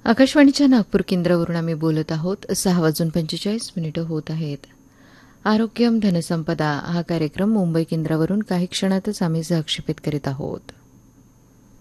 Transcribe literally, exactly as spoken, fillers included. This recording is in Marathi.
आकाशवाणीच्या नागपूर केंद्रावरून आम्ही बोलत आहोत. सहा वाजून पंचेचाळीस मिनिटं होत आहेत. आरोग्यम धनसंपदा हा कार्यक्रम मुंबई केंद्रावरून काही क्षणातच आम्ही सहक्षेपित करीत आहोत.